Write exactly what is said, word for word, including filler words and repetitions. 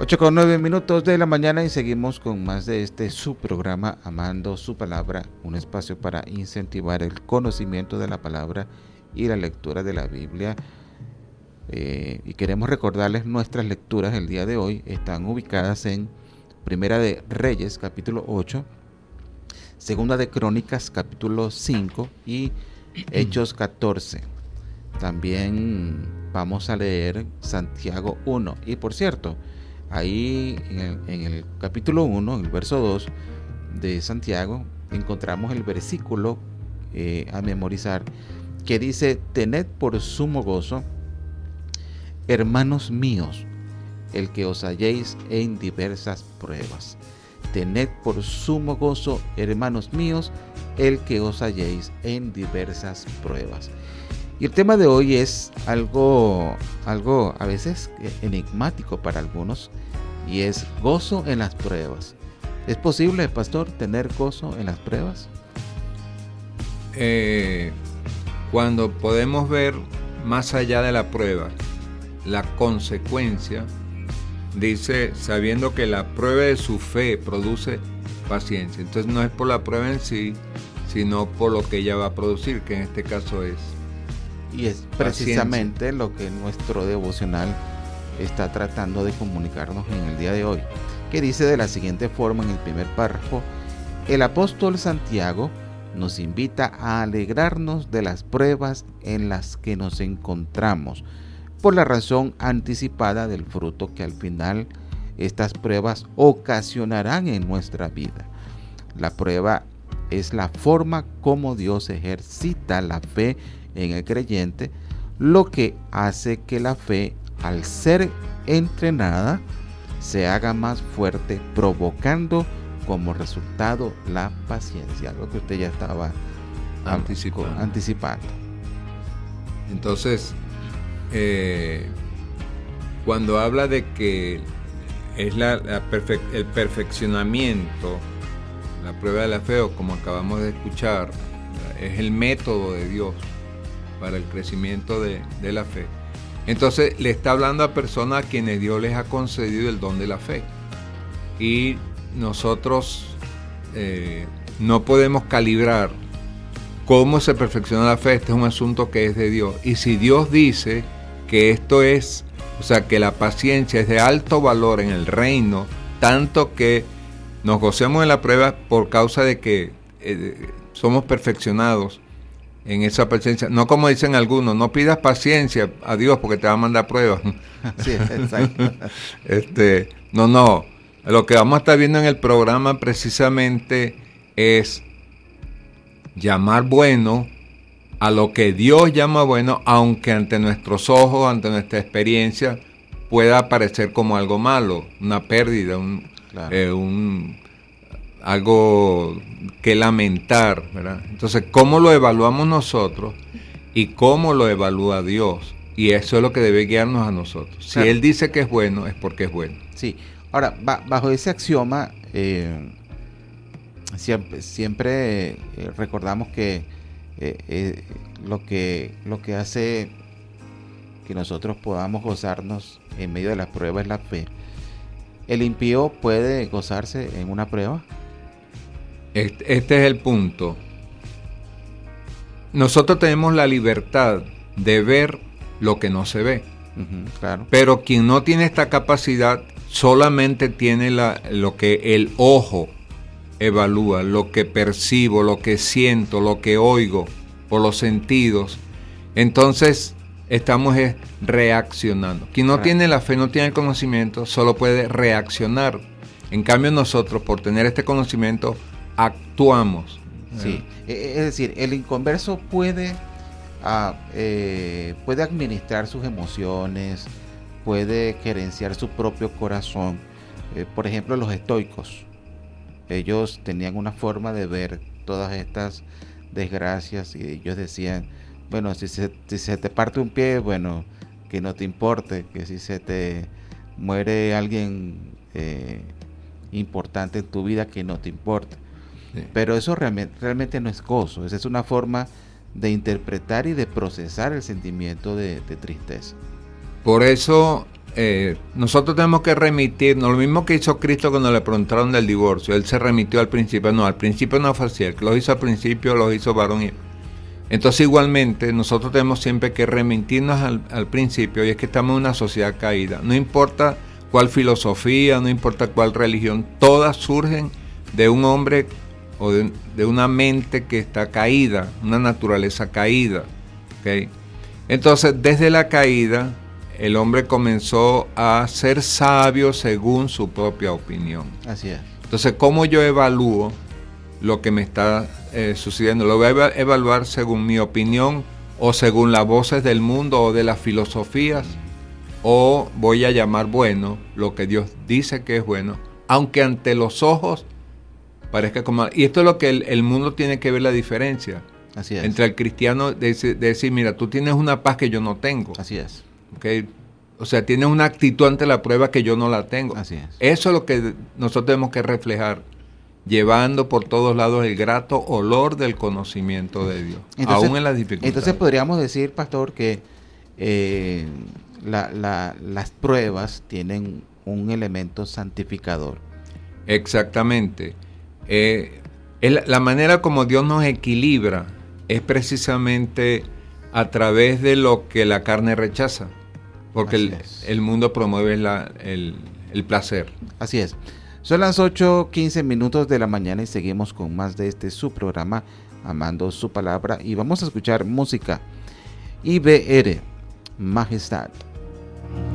ocho con nueve minutos de la mañana y seguimos con más de este su programa Amando su Palabra, un espacio para incentivar el conocimiento de la palabra y la lectura de la Biblia. Eh, y queremos recordarles nuestras lecturas el día de hoy. Están ubicadas en Primera de Reyes, capítulo ocho, Segunda de Crónicas, capítulo cinco y Hechos catorce. También vamos a leer Santiago uno. Y por cierto, ahí en el, en el capítulo uno, en el verso dos de Santiago, encontramos el versículo eh, a memorizar que dice: tened por sumo gozo, hermanos míos, el que os halléis en diversas pruebas. Tened por sumo gozo, hermanos míos, el que os halléis en diversas pruebas. Y el tema de hoy es algo, algo a veces enigmático para algunos, y es gozo en las pruebas. ¿Es posible, pastor, tener gozo en las pruebas? Eh, cuando podemos ver más allá de la prueba, la consecuencia, dice, sabiendo que la prueba de su fe produce paciencia. Entonces no es por la prueba en sí, sino por lo que ella va a producir, que en este caso es Y es precisamente paciencia. Lo que nuestro devocional está tratando de comunicarnos en el día de hoy, que dice de la siguiente forma en el primer párrafo: el apóstol Santiago nos invita a alegrarnos de las pruebas en las que nos encontramos, por la razón anticipada del fruto que al final estas pruebas ocasionarán en nuestra vida. La prueba es la forma como Dios ejercita la fe en el creyente, lo que hace que la fe, al ser entrenada, se haga más fuerte, provocando como resultado la paciencia, algo que usted ya estaba anticipando. anticipando. Entonces, eh, cuando habla de que es la, la perfe- el perfeccionamiento, la prueba de la fe, o como acabamos de escuchar, es el método de Dios para el crecimiento de, de la fe. Entonces le está hablando a personas a quienes Dios les ha concedido el don de la fe. Y nosotros eh, no podemos calibrar cómo se perfecciona la fe. Este es un asunto que es de Dios. Y si Dios dice que esto es, o sea, que la paciencia es de alto valor en el reino, tanto que nos gocemos en la prueba por causa de que eh, somos perfeccionados en esa paciencia. No como dicen algunos, no pidas paciencia a Dios porque te va a mandar pruebas. Sí, exacto. este, no, no. Lo que vamos a estar viendo en el programa precisamente es llamar bueno a lo que Dios llama bueno, aunque ante nuestros ojos, ante nuestra experiencia, pueda parecer como algo malo, una pérdida, un, claro. eh, un algo que lamentar, ¿verdad? Entonces, ¿cómo lo evaluamos nosotros y cómo lo evalúa Dios? Y eso es lo que debe guiarnos a nosotros. Si claro. Él dice que es bueno, es porque es bueno. Sí. Ahora, ba- bajo ese axioma, eh, siempre, siempre eh, recordamos que, eh, eh, lo que lo que hace que nosotros podamos gozarnos en medio de las pruebas es la fe. ¿El impío puede gozarse en una prueba? Este, este es el punto. Nosotros tenemos la libertad de ver lo que no se ve. Uh-huh, claro. Pero quien no tiene esta capacidad solamente tiene la, lo que el ojo evalúa, lo que percibo, lo que siento, lo que oigo por los sentidos. Entonces estamos eh, reaccionando. Quien no claro. tiene la fe, no tiene el conocimiento, solo puede reaccionar. En cambio nosotros, por tener este conocimiento, actuamos. Sí, es decir, el inconverso puede, uh, eh, puede administrar sus emociones, puede gerenciar su propio corazón. Eh, por ejemplo, los estoicos, ellos tenían una forma de ver todas estas desgracias y ellos decían, bueno, si se, si se te parte un pie, bueno, que no te importe, que si se te muere alguien eh, importante en tu vida, que no te importe. Sí. Pero eso realmente, realmente no es gozo, esa es una forma de interpretar y de procesar el sentimiento de, de tristeza. Por eso eh, nosotros tenemos que remitirnos, lo mismo que hizo Cristo cuando le preguntaron del divorcio, él se remitió al principio, no, al principio no fue así, el que lo hizo al principio lo hizo varón y... Entonces igualmente nosotros tenemos siempre que remitirnos al, al principio, y es que estamos en una sociedad caída, no importa cuál filosofía, no importa cuál religión, todas surgen de un hombre o de, de una mente que está caída, una naturaleza caída, ¿okay? Entonces desde la caída el hombre comenzó a ser sabio según su propia opinión. Así es. Entonces, ¿cómo yo evalúo lo que me está eh, sucediendo? ¿Lo voy a evaluar según mi opinión o según las voces del mundo o de las filosofías? ¿O voy a llamar bueno lo que Dios dice que es bueno, aunque ante los ojos parezca como... Y esto es lo que el, el mundo tiene que ver la diferencia. Así es. Entre el cristiano de, de decir, mira, tú tienes una paz que yo no tengo. Así es. Okay. O sea, tienes una actitud ante la prueba que yo no la tengo. Así es. Eso es lo que nosotros tenemos que reflejar, llevando por todos lados el grato olor del conocimiento de Dios, entonces, aún en las dificultades. Entonces podríamos decir, pastor, que eh, la, la, las pruebas tienen un elemento santificador. Exactamente. Eh, el, la manera como Dios nos equilibra es precisamente a través de lo que la carne rechaza. Porque el, el mundo promueve la, el, el placer. Así es. Son las ocho quince minutos de la mañana y seguimos con más de este su programa, Amando su Palabra. Y vamos a escuchar música. I B R, Majestad.